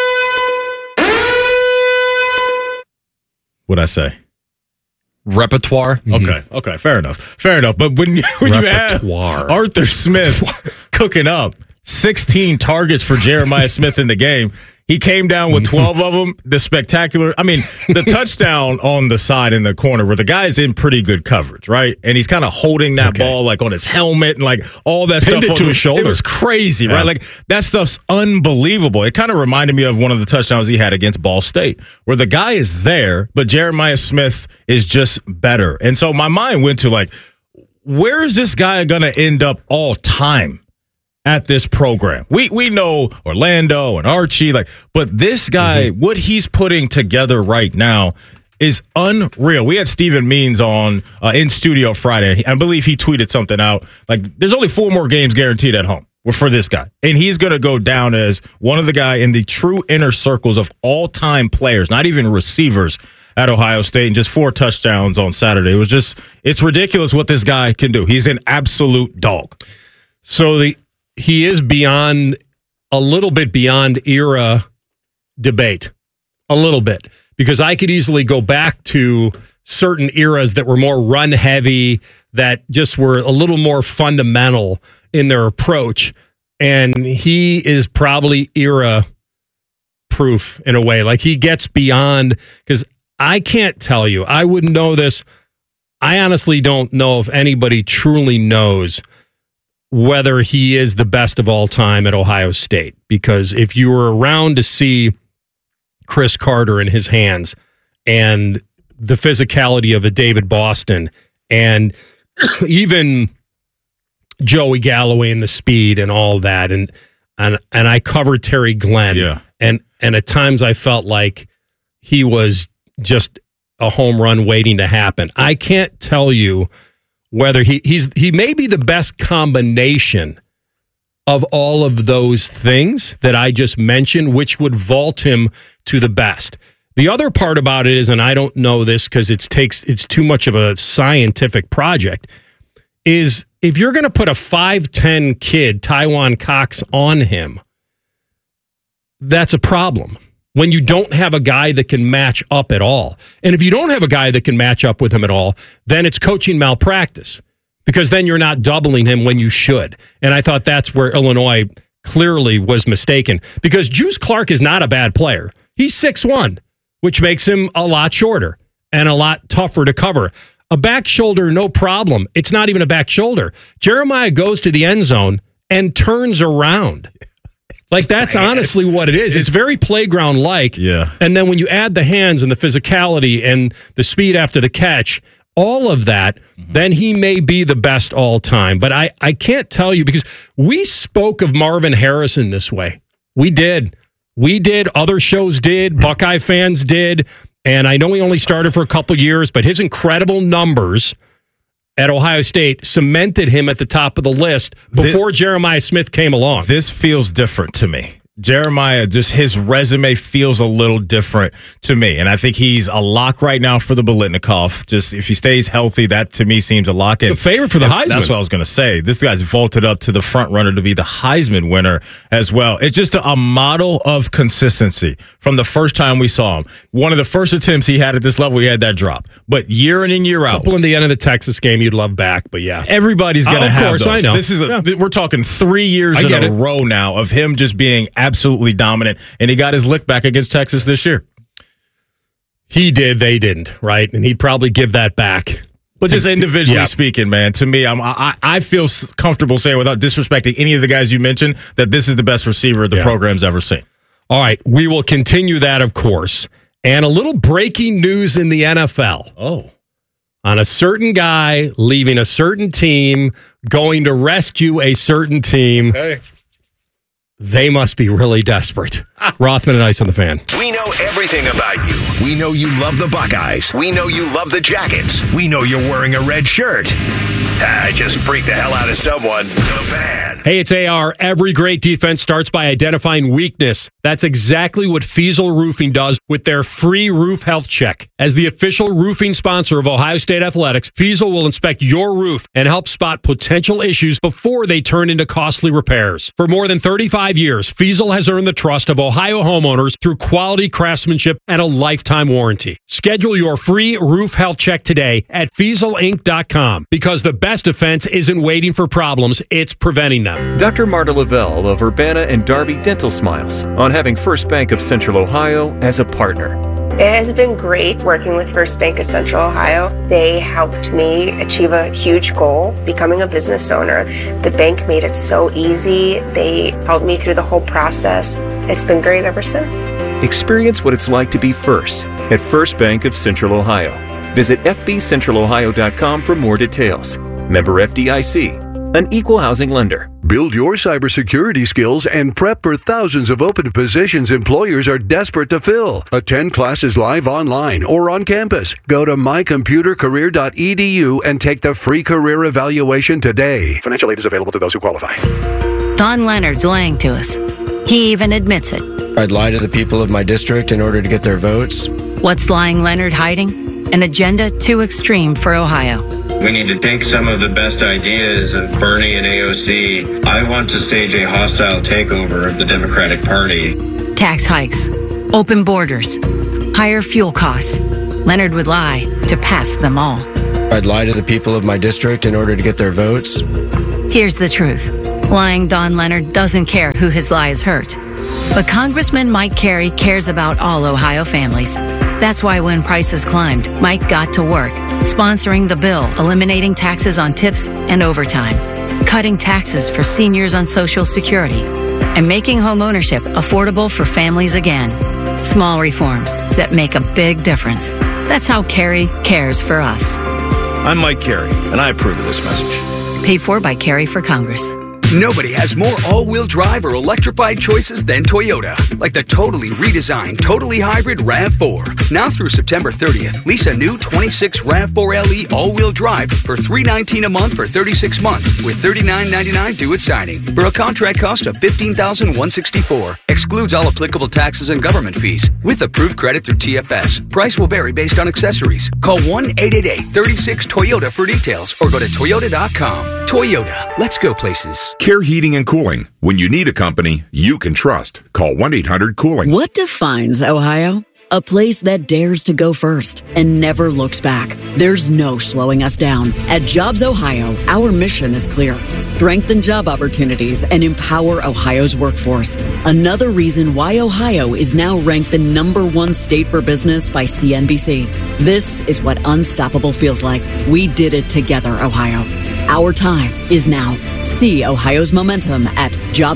what'd I say? Repertoire. Okay, fair enough. But when you have Arthur Smith cooking up 16 targets for Jeremiah Smith in the game, He came down with 12 of them. The spectacular, the touchdown on the side in the corner where the guy's in pretty good coverage, right? And he's kind of holding that ball like on his helmet and like all that Pinned stuff. it to his shoulder. It was crazy, right? Like that stuff's unbelievable. It kind of reminded me of one of the touchdowns he had against Ball State where the guy is there, but Jeremiah Smith is just better. And so my mind went to like, where is this guy going to end up all time? At this program, we know Orlando and Archie, but this guy, what he's putting together right now is unreal. We had Stephen Means on in studio Friday. I believe he tweeted something out like, "There's only 4 more games guaranteed at home for this guy, and he's going to go down as one of the guy in the true inner circles of all-time players, not even receivers." At Ohio State, and just 4 touchdowns on Saturday. It's ridiculous what this guy can do. He's an absolute dog. So he is a little bit beyond era debate. A little bit. Because I could easily go back to certain eras that were more run heavy, that just were a little more fundamental in their approach. And he is probably era proof in a way. Like he gets beyond, because I can't tell you, I wouldn't know this. I honestly don't know if anybody truly knows whether he is the best of all time at Ohio State. Because if you were around to see Chris Carter in his hands and the physicality of a David Boston and even Joey Galloway and the speed and all that, and I covered Terry Glenn, and at times I felt like he was just a home run waiting to happen. I can't tell you whether he may be the best combination of all of those things that I just mentioned, which would vault him to the best. The other part about it is, and I don't know this because it's too much of a scientific project, is if you're going to put a 5'10" kid, Taiwan Cox, on him, that's a problem. When you don't have a guy that can match up at all. And if you don't have a guy that can match up with him at all, then it's coaching malpractice, because then you're not doubling him when you should. And I thought that's where Illinois clearly was mistaken, because Juice Clark is not a bad player. He's 6'1", which makes him a lot shorter and a lot tougher to cover. A back shoulder, no problem. It's not even a back shoulder. Jeremiah goes to the end zone and turns around. Like, that's honestly what it is. It's very playground-like. Yeah. And then when you add the hands and the physicality and the speed after the catch, all of that, then he may be the best all time. But I can't tell you, because we spoke of Marvin Harrison this way. We did. Other shows did. Buckeye fans did. And I know he only started for a couple years, but his incredible numbers at Ohio State cemented him at the top of the list before Jeremiah Smith came along. This feels different to me. Jeremiah, just his resume feels a little different to me. And I think he's a lock right now for the Biletnikoff. Just if he stays healthy, that to me seems a lock. The favorite for the Heisman. That's what I was going to say. This guy's vaulted up to the front runner to be the Heisman winner as well. It's just a model of consistency from the first time we saw him. One of the first attempts he had at this level, he had that drop. But year in and year out. Couple in the end of the Texas game you'd love back, but yeah. Everybody's going to have those. Of course, I know. This is we're talking 3 years in a row now of him just being absolutely dominant, and he got his lick back against Texas this year. He did, they didn't, right? And he'd probably give that back. But just individually speaking, man, to me, I feel comfortable saying, without disrespecting any of the guys you mentioned, that this is the best receiver the program's ever seen. All right, we will continue that, of course. And a little breaking news in the NFL. Oh. On a certain guy leaving a certain team, going to rescue a certain team. Hey. They must be really desperate. Rothman and Ice on the Fan. We know everything about you. We know you love the Buckeyes. We know you love the Jackets. We know you're wearing a red shirt. I just freaked the hell out of someone. The Fan. Hey, it's AR. Every great defense starts by identifying weakness. That's exactly what Fiesel Roofing does with their free roof health check. As the official roofing sponsor of Ohio State Athletics, Fiesel will inspect your roof and help spot potential issues before they turn into costly repairs. For more than 35 years, Fiesel has earned the trust of Ohio homeowners through quality craftsmanship and a lifetime warranty. Schedule your free roof health check today at FieselInc.com, because the best best defense isn't waiting for problems, it's preventing them. Dr. Marta Lavelle of Urbana and Darby Dental smiles on having First Bank of Central Ohio as a partner. It has been great working with First Bank of Central Ohio. They helped me achieve a huge goal, becoming a business owner. The bank made it so easy. They helped me through the whole process. It's been great ever since. Experience what it's like to be first at First Bank of Central Ohio. Visit fbcentralohio.com for more details. Member FDIC, an equal housing lender. Build your cybersecurity skills and prep for thousands of open positions employers are desperate to fill. Attend classes live online or on campus. Go to mycomputercareer.edu and take the free career evaluation today. Financial aid is available to those who qualify. Don Leonard's lying to us. He even admits it. I'd lie to the people of my district in order to get their votes. What's lying Leonard hiding? An agenda too extreme for Ohio. We need to take some of the best ideas of Bernie and AOC. I want to stage a hostile takeover of the Democratic Party. Tax hikes, open borders, higher fuel costs. Leonard would lie to pass them all. I'd lie to the people of my district in order to get their votes. Here's the truth. Lying Don Leonard doesn't care who his lies hurt. But Congressman Mike Carey cares about all Ohio families. That's why when prices climbed, Mike got to work, sponsoring the bill, eliminating taxes on tips and overtime, cutting taxes for seniors on Social Security, and making home ownership affordable for families again. Small reforms that make a big difference. That's how Carey cares for us. I'm Mike Carey, and I approve of this message. Paid for by Carey for Congress. Nobody has more all-wheel drive or electrified choices than Toyota. Like the totally redesigned, totally hybrid RAV4. Now through September 30th, lease a new 26 RAV4 LE all-wheel drive for $319 a month for 36 months with $39.99 due at signing for a contract cost of $15,164. Excludes all applicable taxes and government fees with approved credit through TFS. Price will vary based on accessories. Call 1-888-36-TOYOTA for details or go to toyota.com. Toyota, let's go places. Care Heating and Cooling. When you need a company you can trust, call 1-800-COOLING. What defines Ohio? A place that dares to go first and never looks back. There's no slowing us down. At Jobs Ohio, our mission is clear. Strengthen job opportunities and empower Ohio's workforce. Another reason why Ohio is now ranked the #1 state for business by CNBC. This is what unstoppable feels like. We did it together, Ohio. Our time is now. See Ohio's momentum at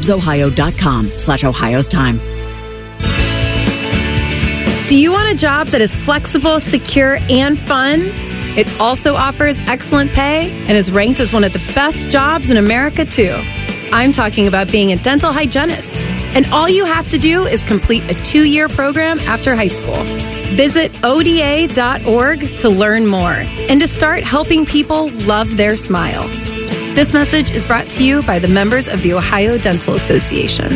jobsohio.com/Ohio's time. Do you want a job that is flexible, secure, and fun? It also offers excellent pay and is ranked as one of the best jobs in America, too. I'm talking about being a dental hygienist. And all you have to do is complete a 2-year program after high school. Visit ODA.org to learn more and to start helping people love their smile. This message is brought to you by the members of the Ohio Dental Association.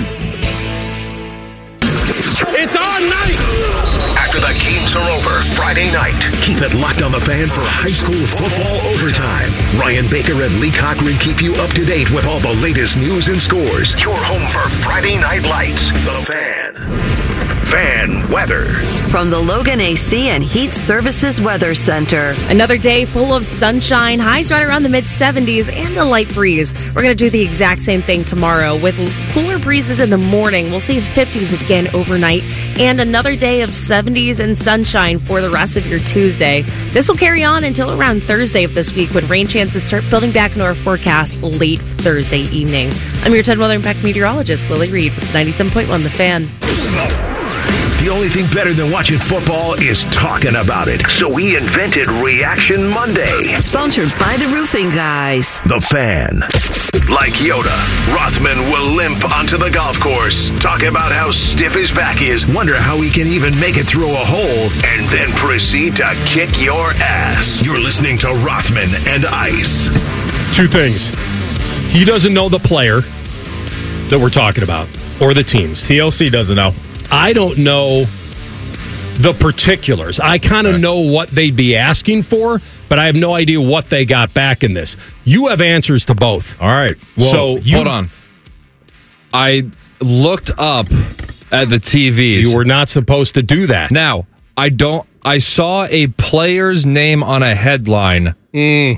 It's on night! After the games are over Friday night, keep it locked on the Fan for high school football overtime. Ryan Baker and Lee Cochran keep you up to date with all the latest news and scores. Your home for Friday Night Lights. The Fan. Fan weather. From the Logan AC and Heat Services Weather Center. Another day full of sunshine, highs right around the mid-70s and a light breeze. We're going to do the exact same thing tomorrow with cooler breezes in the morning. We'll see 50s again overnight and another day of 70s and sunshine for the rest of your Tuesday. This will carry on until around Thursday of this week when rain chances start building back into our forecast late Thursday evening. I'm your 10 Weather Impact meteorologist, Lily Reed with 97.1 The Fan. The only thing better than watching football is talking about it. So we invented Reaction Monday. Sponsored by the Roofing Guys. The Fan. Like Yoda, Rothman will limp onto the golf course, talk about how stiff his back is, wonder how he can even make it through a hole, and then proceed to kick your ass. You're listening to Rothman and Ice. Two things. He doesn't know the player that we're talking about or the teams. TLC doesn't know. I don't know the particulars. I kind of know what they'd be asking for, but I have no idea what they got back in this. You have answers to both. All right. Well, hold on. I looked up at the TVs. You were not supposed to do that. Now, I saw a player's name on a headline,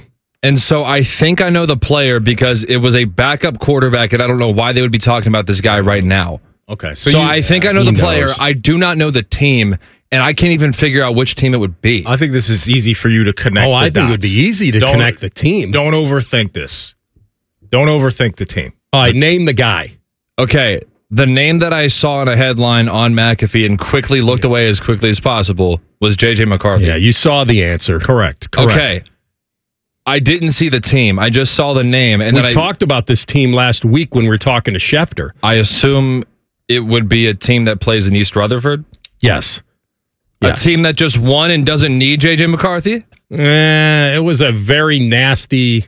And so I think I know the player because it was a backup quarterback, and I don't know why they would be talking about this guy right now. Okay. So I think I know the player. I do not know the team, and I can't even figure out which team it would be. I think this is easy for you to connect. I think it would be easy to connect the team. Don't overthink this. Don't overthink the team. All right, name the guy. Okay. The name that I saw in a headline on McAfee and quickly looked away as quickly as possible was J.J. McCarthy. Yeah, you saw the answer. Correct. Okay. I didn't see the team. I just saw the name. And then I talked about this team last week when we were talking to Schefter. I assume it would be a team that plays in East Rutherford? Yes. A team that just won and doesn't need J.J. McCarthy? It was a very nasty...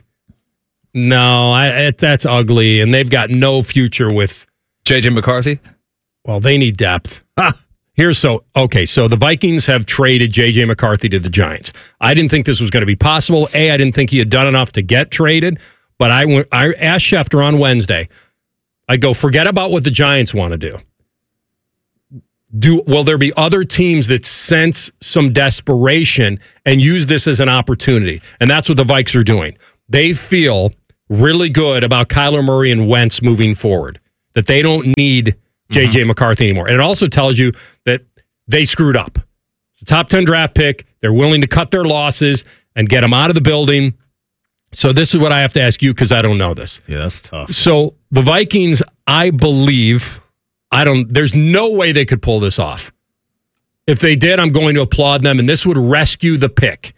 No, that's ugly, and they've got no future with... J.J. McCarthy? Well, they need depth. So the Vikings have traded J.J. McCarthy to the Giants. I didn't think this was going to be possible. I didn't think he had done enough to get traded, but I asked Schefter on Wednesday, I go, forget about what the Giants want to do. Will there be other teams that sense some desperation and use this as an opportunity? And that's what the Vikes are doing. They feel really good about Kyler Murray and Wentz moving forward, that they don't need J.J. McCarthy anymore. And it also tells you that they screwed up. It's a top 10 draft pick. They're willing to cut their losses and get him out of the building. So this is what I have to ask you because I don't know this. Yeah, that's tough. So the Vikings, I believe, there's no way they could pull this off. If they did, I'm going to applaud them, and this would rescue the pick.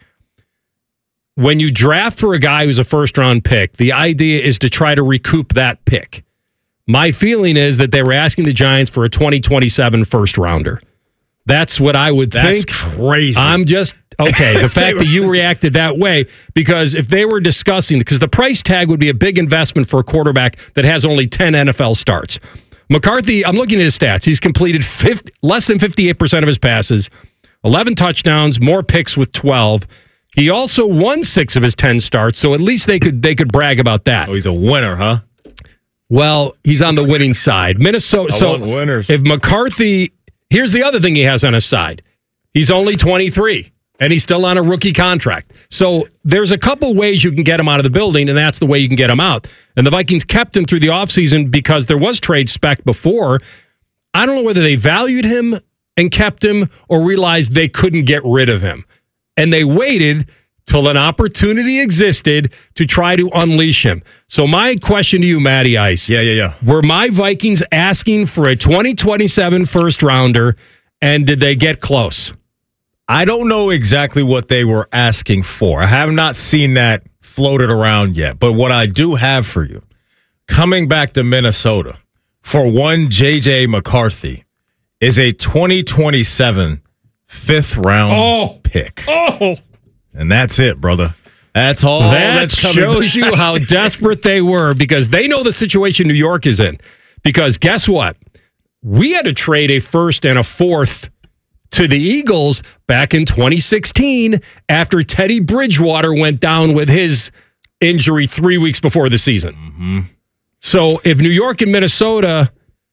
When you draft for a guy who's a first-round pick, the idea is to try to recoup that pick. My feeling is that they were asking the Giants for a 2027 first-rounder. That's what I would think. That's crazy. I'm just, okay, the fact that you reacted that way, because if they were discussing, because the price tag would be a big investment for a quarterback that has only 10 NFL starts. McCarthy, I'm looking at his stats. He's completed less than 58% of his passes, 11 touchdowns, more picks with 12. He also won 6 of his 10 starts, so at least they could brag about that. Oh, he's a winner, huh? Well, he's on the winning side. Minnesota. So if McCarthy, here's the other thing he has on his side. He's only 23, and he's still on a rookie contract. So there's a couple ways you can get him out of the building, and that's the way you can get him out. And the Vikings kept him through the offseason because there was trade spec before. I don't know whether they valued him and kept him or realized they couldn't get rid of him. And they waited till an opportunity existed to try to unleash him. So my question to you, Matty Ice. Yeah. Were my Vikings asking for a 2027 first rounder, and did they get close? I don't know exactly what they were asking for. I have not seen that floated around yet. But what I do have for you, coming back to Minnesota, for one J.J. McCarthy, is a 2027 fifth-round pick. Oh! And that's it, brother. That's all. That shows you how desperate they were, because they know the situation New York is in. Because guess what? We had to trade a first and a fourth to the Eagles back in 2016 after Teddy Bridgewater went down with his injury 3 weeks before the season. Mm-hmm. So if New York and Minnesota,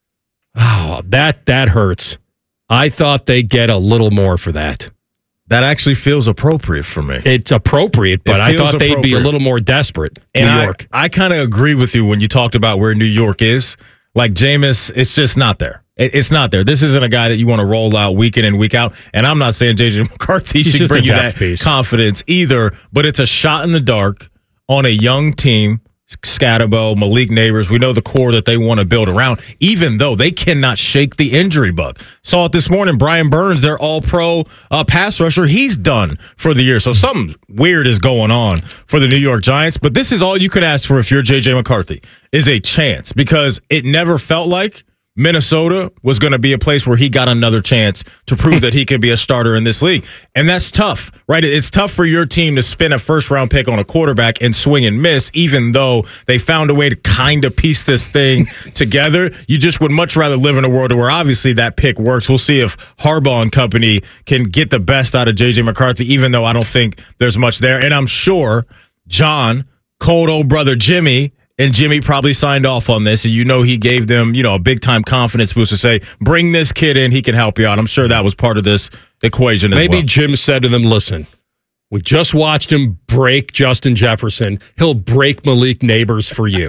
that hurts. I thought they'd get a little more for that. That actually feels appropriate for me. It's appropriate, but I thought they'd be a little more desperate. And New York. I kind of agree with you when you talked about where New York is. Like Jameis, it's just not there. It's not there. This isn't a guy that you want to roll out week in and week out. And I'm not saying J.J. McCarthy should bring you that confidence either, but it's a shot in the dark on a young team. Scatterbo, Malik Neighbors, we know the core that they want to build around, even though they cannot shake the injury bug. Saw it this morning. Brian Burns, their all-pro pass rusher, he's done for the year. So something weird is going on for the New York Giants. But this is all you can ask for if you're J.J. McCarthy, is a chance, because it never felt like Minnesota was going to be a place where he got another chance to prove that he can be a starter in this league. And that's tough, right? It's tough for your team to spend a first-round pick on a quarterback and swing and miss, even though they found a way to kind of piece this thing together. You just would much rather live in a world where obviously that pick works. We'll see if Harbaugh and company can get the best out of J.J. McCarthy, even though I don't think there's much there. And I'm sure John, cold old brother Jimmy, and Jimmy probably signed off on this, and he gave them, a big-time confidence boost to say, bring this kid in, he can help you out. I'm sure that was part of this equation as well. Maybe Jim said to them, listen, We just watched him break Justin Jefferson. He'll break Malik Neighbors for you.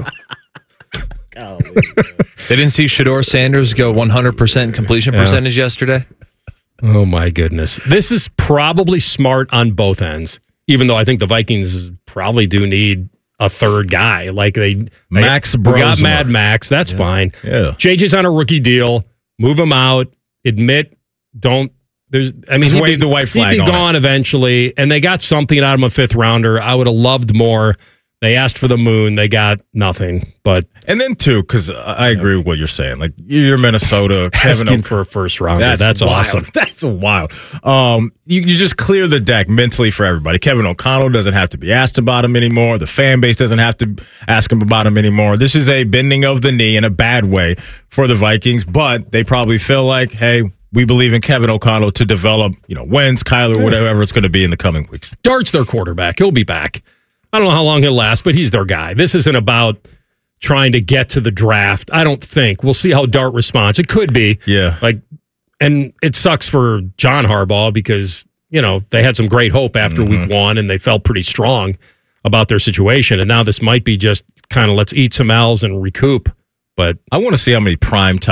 They didn't see Shedeur Sanders go 100% completion percentage yesterday? Oh, my goodness. This is probably smart on both ends, even though I think the Vikings probably do need a third guy. Like Max we got Mad Max. That's fine. Yeah. JJ's on a rookie deal. Move him out. Admit, don't. Just wave the white flag he'd be on gone eventually, and they got something out of him, a fifth rounder. I would have loved more. They asked for the moon. They got nothing. And then, too, because I agree with what you're saying. Like, you're Minnesota. Asking for a first rounder. That's wild. awesome. That's wild. You just clear the deck mentally for everybody. Kevin O'Connell doesn't have to be asked about him anymore. The fan base doesn't have to ask him about him anymore. This is a bending of the knee in a bad way for the Vikings, but they probably feel like, hey, we believe in Kevin O'Connell to develop, Wentz, Kyler, whatever it's going to be in the coming weeks. Dart's their quarterback. He'll be back. I don't know how long he'll last, but he's their guy. This isn't about trying to get to the draft. I don't think. We'll see how Dart responds. It could be. Yeah. And it sucks for John Harbaugh because, they had some great hope after week one and they felt pretty strong about their situation. And now this might be just kind of let's eat some L's and recoup. But I want to see how many primetime